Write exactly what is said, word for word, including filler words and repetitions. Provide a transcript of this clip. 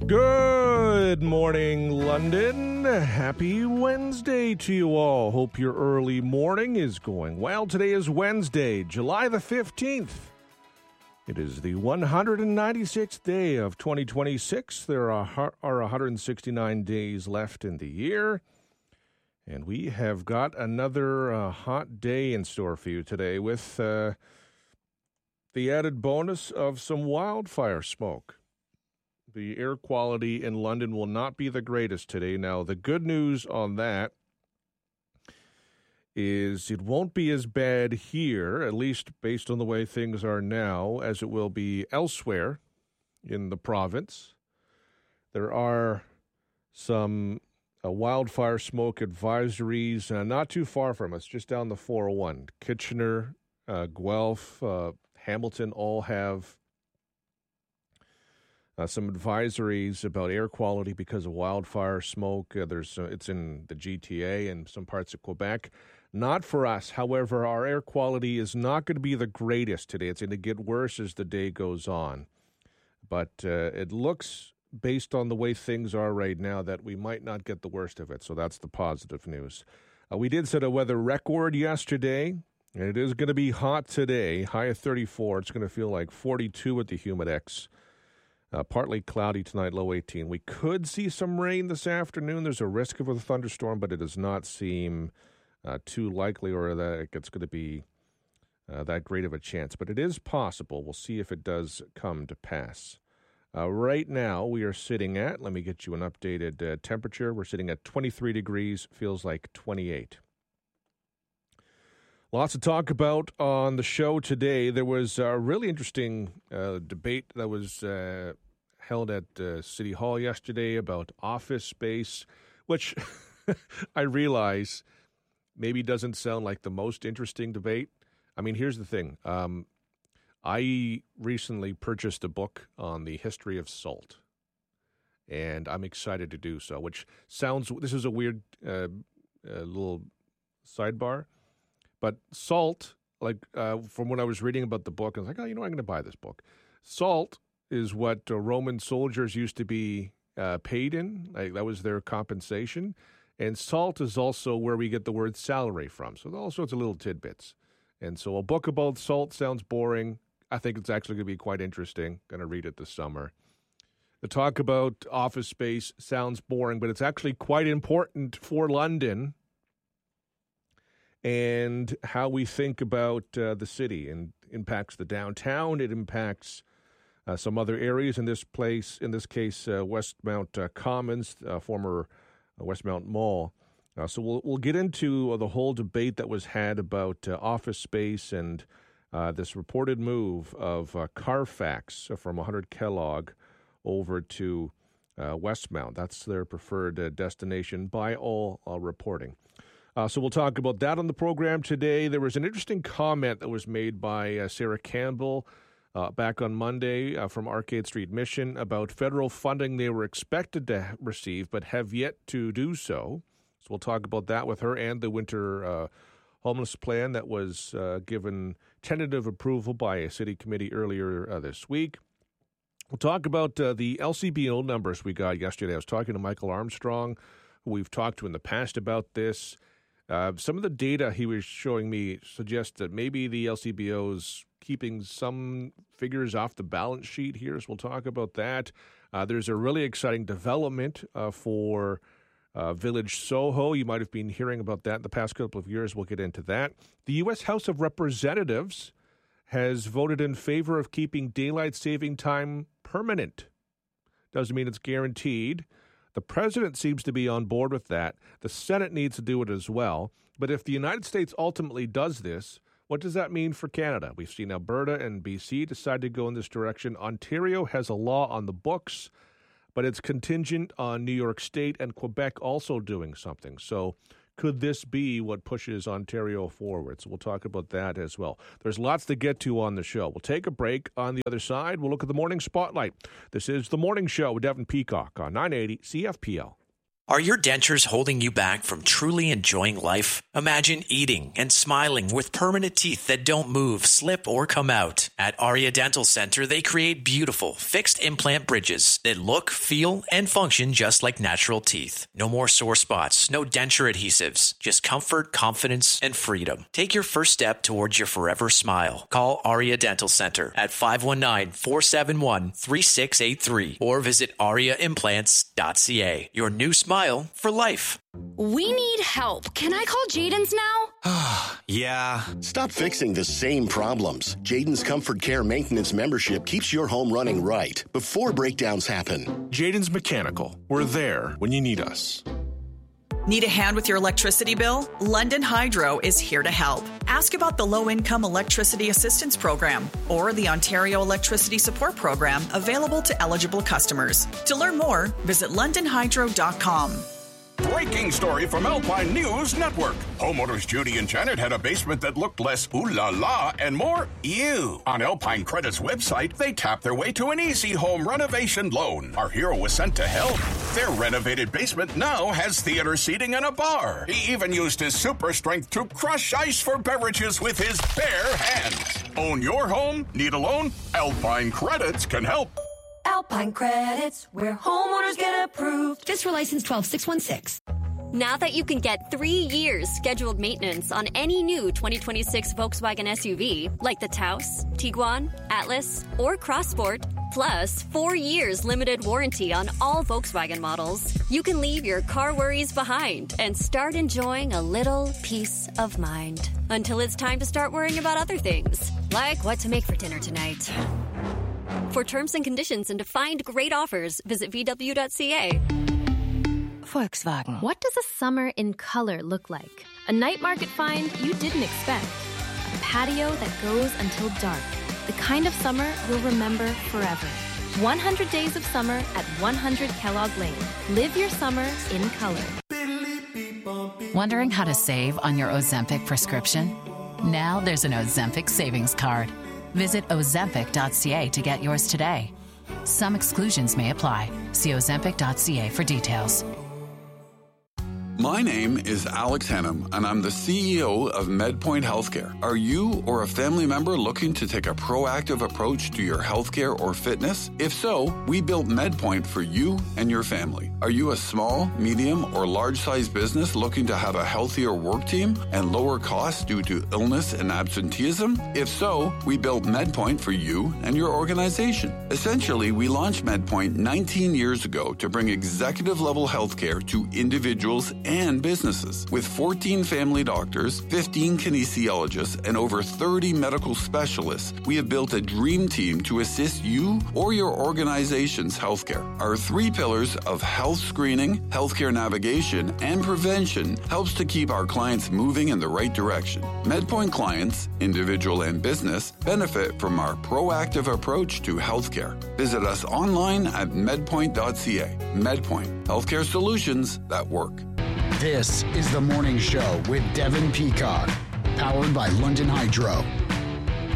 Good morning, London. Happy Wednesday to you all. Hope your early morning is going well. Today is Wednesday, July the fifteenth. It is the one hundred ninety-sixth day of twenty twenty-six. There are, are one hundred sixty-nine days left in the year. And we have got another uh, hot day in store for you today with uh, the added bonus of some wildfire smoke. The air quality in London will not be the greatest today. Now, the good news on that is it won't be as bad here, at least based on the way things are now, as it will be elsewhere in the province. There are some uh, wildfire smoke advisories uh, not too far from us, just down the four oh one. Kitchener, uh, Guelph, uh, Hamilton all have Uh, some advisories about air quality because of wildfire smoke. Uh, there's uh, it's in the G T A and some parts of Quebec. Not for us. However, our air quality is not going to be the greatest today. It's going to get worse as the day goes on. But uh, it looks, based on the way things are right now, that we might not get the worst of it. So that's the positive news. Uh, we did set a weather record yesterday, and it is going to be hot today. High of thirty-four. It's going to feel like forty-two at the Humidex. Uh, partly cloudy tonight, low eighteen. We could see some rain this afternoon. There's a risk of a thunderstorm, but it does not seem uh, too likely or that it's going to be uh, that great of a chance. But it is possible. We'll see if it does come to pass. Uh, right now, we are sitting at, let me get you an updated uh, temperature. We're sitting at twenty-three degrees, feels like twenty-eight. Lots to talk about on the show today. There was a really interesting uh, debate that was uh, held at uh, City Hall yesterday about office space, which I realize maybe doesn't sound like the most interesting debate. I mean, here's the thing. Um, I recently purchased a book on the history of salt, and I'm excited to do so, which sounds, this is a weird uh, uh, little sidebar. But salt, like uh, from when I was reading about the book, I was like, oh, you know, I'm going to buy this book. Salt is what uh, Roman soldiers used to be uh, paid in. Like, that was their compensation. And salt is also where we get the word salary from. So all sorts of little tidbits. And so a book about salt sounds boring. I think it's actually going to be quite interesting. Going to read it this summer. The talk about office space sounds boring, but it's actually quite important for London and how we think about uh, the city, and impacts the downtown. It impacts uh, some other areas in this place, in this case, uh, Westmount uh, Commons, uh, former uh, Westmount Mall. Uh, so we'll we'll get into uh, the whole debate that was had about uh, office space and uh, this reported move of uh, Carfax from one hundred Kellogg over to uh, Westmount. That's their preferred uh, destination by all uh, reporting. Uh, so we'll talk about that on the program today. There was an interesting comment that was made by uh, Sarah Campbell uh, back on Monday uh, from Arcade Street Mission about federal funding they were expected to receive but have yet to do so. So we'll talk about that with her and the winter uh, homeless plan that was uh, given tentative approval by a city committee earlier uh, this week. We'll talk about uh, the L C B O numbers we got yesterday. I was talking to Michael Armstrong, who we've talked to in the past about this. Uh, some of the data he was showing me suggests that maybe the L C B O's keeping some figures off the balance sheet here, so we'll talk about that. Uh, there's a really exciting development uh, for uh, Village Soho. You might have been hearing about that in the past couple of years. We'll get into that. The U S House of Representatives has voted in favor of keeping daylight saving time permanent. Doesn't mean it's guaranteed. The president seems to be on board with that. The Senate needs to do it as well. But if the United States ultimately does this, what does that mean for Canada? We've seen Alberta and B C decide to go in this direction. Ontario has a law on the books, but it's contingent on New York State and Quebec also doing something. So could this be what pushes Ontario forward? So we'll talk about that as well. There's lots to get to on the show. We'll take a break. On the other side, we'll look at the Morning Spotlight. This is The Morning Show with Devin Peacock on nine eighty C F P L. Are your dentures holding you back from truly enjoying life? Imagine eating and smiling with permanent teeth that don't move, slip, or come out. At Aria Dental Center, they create beautiful, fixed implant bridges that look, feel, and function just like natural teeth. No more sore spots, no denture adhesives, just comfort, confidence, and freedom. Take your first step towards your forever smile. Call Aria Dental Center at five one nine, four seven one, three six eight three or visit aria implants dot c a. Your new smile for life. We need help. Can I call Jaden's now? Yeah. Stop fixing the same problems. Jaden's Comfort Care Maintenance membership keeps your home running right before breakdowns happen. Jaden's Mechanical. We're there when you need us. Need a hand with your electricity bill? London Hydro is here to help. Ask about the Low-Income Electricity Assistance Program or the Ontario Electricity Support Program available to eligible customers. To learn more, visit london hydro dot com. Breaking story from Alpine News Network. Homeowners Judy and Janet had a basement that looked less ooh la la and more ew. On Alpine Credit's website, they tapped their way to an easy home renovation loan. Our hero was sent to help. Their renovated basement now has theater seating and a bar. He even used his super strength to crush ice for beverages with his bare hands. Own your home? Need a loan? Alpine Credits can help. Alpine Credits, where homeowners get approved. Just for license twelve six one six. Now that you can get three years scheduled maintenance on any new twenty twenty-six Volkswagen S U V, like the Taos, Tiguan, Atlas, or Crossport, plus four years limited warranty on all Volkswagen models, you can leave your car worries behind and start enjoying a little peace of mind. Until it's time to start worrying about other things, like what to make for dinner tonight. For terms and conditions and to find great offers, visit v w dot c a. Volkswagen. What does a summer in color look like? A night market find you didn't expect. A patio that goes until dark. The kind of summer you'll remember forever. one hundred days of summer at one hundred Kellogg Lane. Live your summer in color. Wondering how to save on your Ozempic prescription? Now there's an Ozempic savings card. Visit ozempic dot c a to get yours today. Some exclusions may apply. See ozempic dot c a for details. My name is Alex Hannum, and I'm the C E O of MedPoint Healthcare. Are you or a family member looking to take a proactive approach to your healthcare or fitness? If so, we built MedPoint for you and your family. Are you a small, medium, or large-sized business looking to have a healthier work team and lower costs due to illness and absenteeism? If so, we built MedPoint for you and your organization. Essentially, we launched MedPoint nineteen years ago to bring executive-level healthcare to individuals and businesses. With fourteen family doctors, fifteen kinesiologists, and over thirty medical specialists, we have built a dream team to assist you or your organization's healthcare. Our three pillars of health screening, healthcare navigation, and prevention helps to keep our clients moving in the right direction. MedPoint clients, individual and business, benefit from our proactive approach to healthcare. Visit us online at medpoint dot c a. MedPoint, healthcare solutions that work. This is The Morning Show with Devin Peacock, powered by London Hydro.